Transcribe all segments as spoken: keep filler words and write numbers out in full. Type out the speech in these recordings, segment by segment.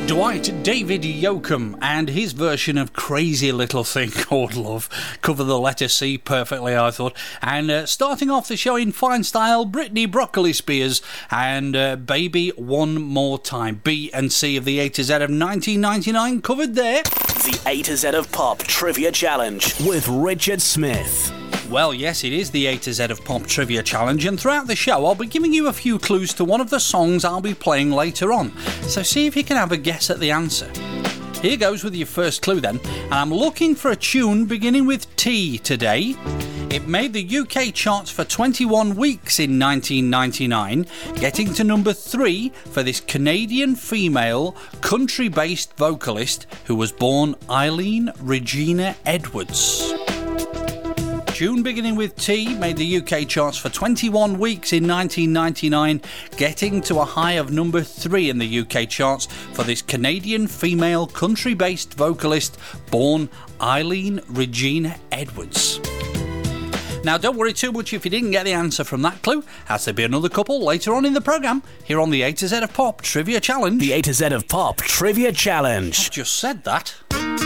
Dwight David Yoakam and his version of Crazy Little Thing Called Love cover the letter C perfectly, I thought. And uh, starting off the show in fine style, Britney Broccoli Spears and uh, Baby One More Time. B and C of the A to Z of nineteen ninety-nine covered there. The A to Z of Pop Trivia Challenge with Richard Smith. Well, yes, it is the A to Z of Pop Trivia Challenge, and throughout the show I'll be giving you a few clues to one of the songs I'll be playing later on, so see if you can have a guess at the answer. Here goes with your first clue then, and I'm looking for a tune beginning with T today. It made the U K charts for twenty-one weeks in nineteen ninety-nine, getting to number three for this Canadian female country-based vocalist who was born Eileen Regina Edwards. Tune beginning with T made the U K charts for twenty-one weeks in nineteen ninety-nine, getting to a high of number three in the U K charts for this Canadian female country-based vocalist born Eileen Regina Edwards. Now, don't worry too much if you didn't get the answer from that clue, as there'll be another couple later on in the programme here on the A to Z of Pop Trivia Challenge. The A to Z of Pop Trivia Challenge. I've just said that.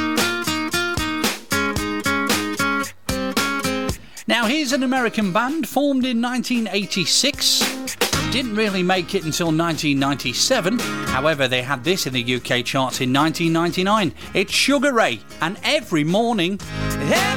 Now, here's an American band formed in nineteen eighty-six. Didn't really make it until nineteen ninety-seven. However, they had this in the U K charts in nineteen ninety-nine. It's Sugar Ray, and Every Morning... Every